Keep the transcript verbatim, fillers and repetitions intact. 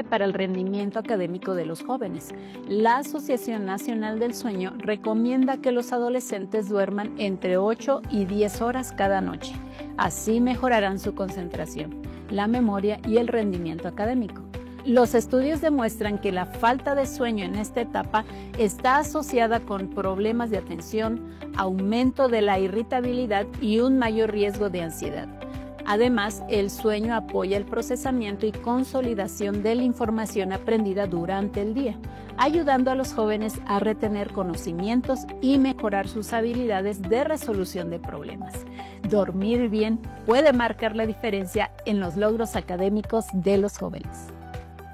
para el rendimiento académico de los jóvenes. La Asociación Nacional del Sueño recomienda que los adolescentes duerman entre ocho y diez horas cada noche. Así mejorarán su concentración, la memoria y el rendimiento académico. Los estudios demuestran que la falta de sueño en esta etapa está asociada con problemas de atención, aumento de la irritabilidad y un mayor riesgo de ansiedad. Además, el sueño apoya el procesamiento y consolidación de la información aprendida durante el día, ayudando a los jóvenes a retener conocimientos y mejorar sus habilidades de resolución de problemas. Dormir bien puede marcar la diferencia en los logros académicos de los jóvenes.